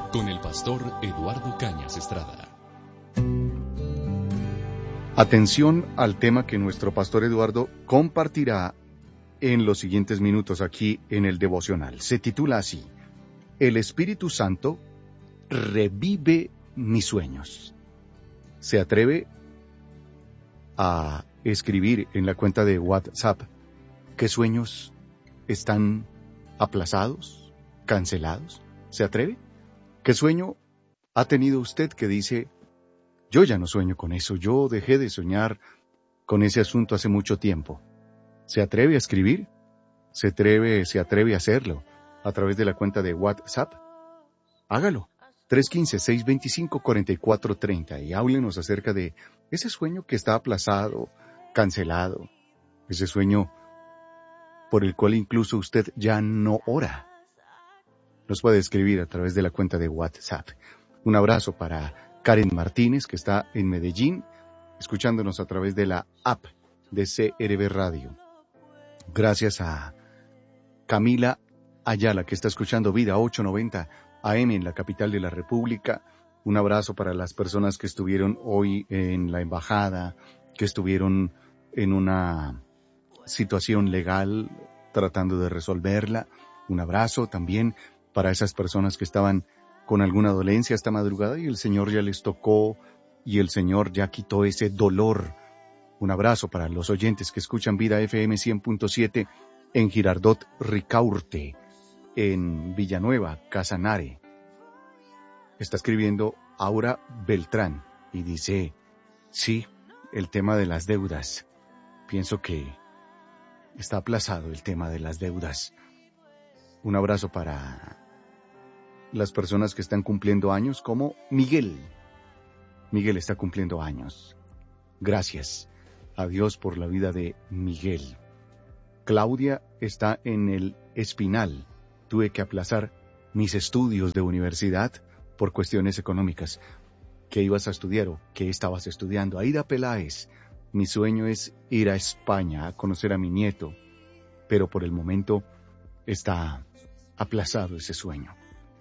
con el pastor Eduardo Cañas Estrada. Atención al tema que nuestro pastor Eduardo compartirá en los siguientes minutos aquí en el devocional. Se titula así: El Espíritu Santo revive mis sueños. ¿Se atreve a escribir en la cuenta de WhatsApp qué sueños están aplazados, cancelados? ¿Se atreve? ¿Qué sueño ha tenido usted que dice: yo ya no sueño con eso, yo dejé de soñar con ese asunto hace mucho tiempo? ¿Se atreve a escribir? ¿Se atreve a hacerlo a través de la cuenta de WhatsApp? Hágalo. 315-625-4430 y háblenos acerca de ese sueño que está aplazado, cancelado, ese sueño por el cual incluso usted ya no ora. Nos puede escribir a través de la cuenta de WhatsApp. Un abrazo para Karen Martínez, que está en Medellín, escuchándonos a través de la app de CRB Radio. Gracias a Camila Ayala, que está escuchando Vida 890 AM en la capital de la República. Un abrazo para las personas que estuvieron hoy en la embajada, que estuvieron en una situación legal tratando de resolverla. Un abrazo también para esas personas que estaban con alguna dolencia esta madrugada y el Señor ya les tocó y el Señor ya quitó ese dolor. Un abrazo para los oyentes que escuchan Vida FM 100.7 en Girardot Ricaurte, en Villanueva, Casanare. Está escribiendo Aura Beltrán y dice: sí, el tema de las deudas. Pienso que está aplazado el tema de las deudas. Un abrazo para las personas que están cumpliendo años, como Miguel. Miguel está cumpliendo años. Gracias a Dios por la vida de Miguel. Claudia está en el Espinal. Tuve que aplazar mis estudios de universidad por cuestiones económicas. ¿Qué ibas a estudiar o qué estabas estudiando? Aida Peláez: mi sueño es ir a España a conocer a mi nieto, pero por el momento está aplazado ese sueño.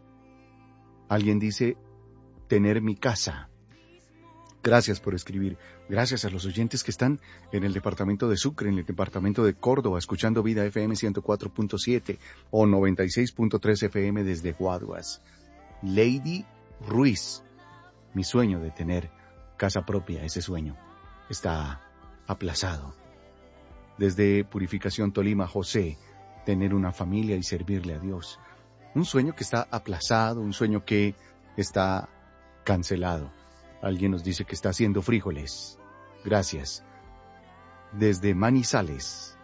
Alguien dice: tener mi casa. Gracias por escribir. Gracias a los oyentes que están en el departamento de Sucre, en el departamento de Córdoba, escuchando Vida FM 104.7 o 96.3 FM desde Guaduas. Lady Ruiz: mi sueño de tener casa propia, ese sueño está aplazado. Desde Purificación, Tolima, José: tener una familia y servirle a Dios. Un sueño que está aplazado, un sueño que está cancelado. Alguien nos dice que está haciendo frijoles. Gracias. Desde Manizales,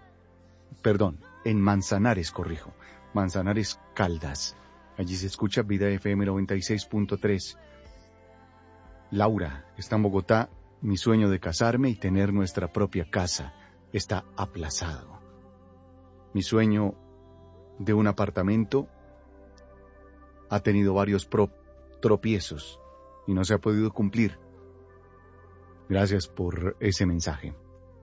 en Manzanares, corrijo. Manzanares, Caldas. Allí se escucha Vida FM 96.3. Laura está en Bogotá: mi sueño de casarme y tener nuestra propia casa está aplazado. Mi sueño de un apartamento ha tenido varios tropiezos y no se ha podido cumplir. Gracias por ese mensaje.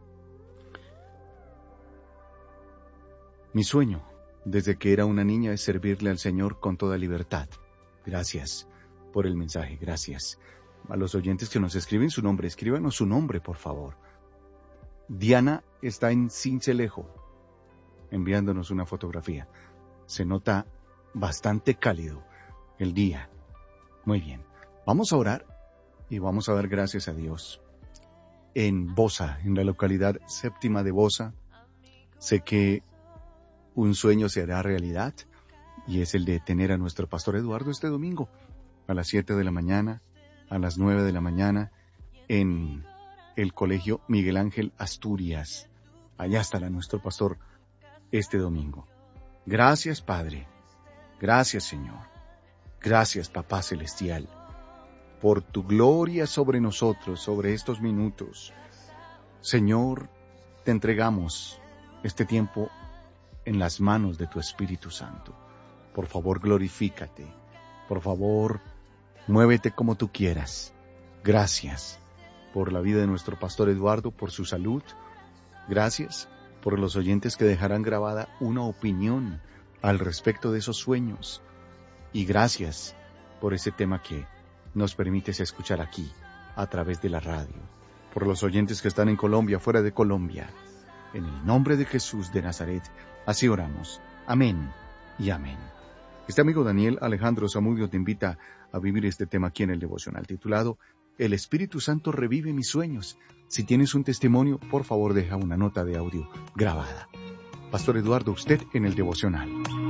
Mi sueño desde que era una niña es servirle al Señor con toda libertad. Gracias por el mensaje, gracias. A los oyentes que nos escriben su nombre, escríbanos su nombre, por favor. Diana está en Cincelejo, enviándonos una fotografía. Se nota bastante cálido el día. Muy bien. Vamos a orar y vamos a dar gracias a Dios. En Bosa, en la localidad séptima de Bosa, sé que un sueño se hará realidad y es el de tener a nuestro pastor Eduardo este domingo a las 7 de la mañana, a las 9 de la mañana en el Colegio Miguel Ángel Asturias. Allá estará nuestro pastor este domingo. Gracias, Padre. Gracias, Señor. Gracias, Papá Celestial, por tu gloria sobre nosotros, sobre estos minutos. Señor, te entregamos este tiempo en las manos de tu Espíritu Santo. Por favor, glorifícate. Por favor, muévete como tú quieras. Gracias por la vida de nuestro pastor Eduardo, por su salud. Gracias por los oyentes que dejarán grabada una opinión al respecto de esos sueños. Y gracias por ese tema que nos permites escuchar aquí, a través de la radio, por los oyentes que están en Colombia, fuera de Colombia. En el nombre de Jesús de Nazaret, así oramos. Amén y amén. Este amigo Daniel Alejandro Zamudio te invita a vivir este tema aquí en el devocional titulado El Espíritu Santo revive mis sueños. Si tienes un testimonio, por favor deja una nota de audio grabada. Pastor Eduardo, usted en el devocional.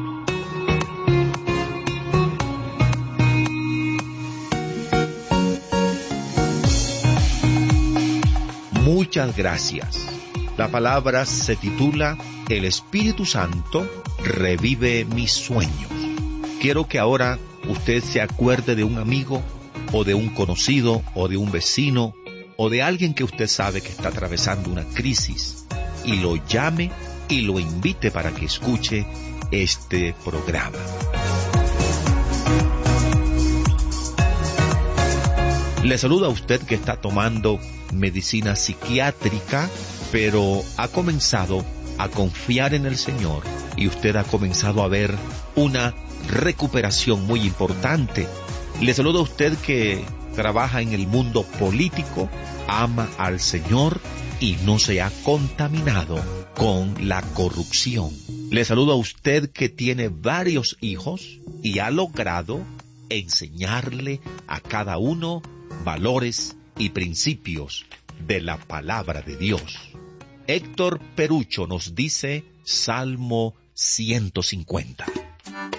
Muchas gracias. La palabra se titula El Espíritu Santo revive mis sueños. Quiero que ahora usted se acuerde de un amigo o de un conocido o de un vecino o de alguien que usted sabe que está atravesando una crisis y lo llame y lo invite para que escuche este programa. Le saluda a usted que está tomando medicina psiquiátrica, pero ha comenzado a confiar en el Señor y usted ha comenzado a ver una recuperación muy importante. Le saluda a usted que trabaja en el mundo político, ama al Señor y no se ha contaminado con la corrupción. Le saluda a usted que tiene varios hijos y ha logrado enseñarle a cada uno valores y principios de la palabra de Dios. Héctor Perucho nos dice Salmo 150.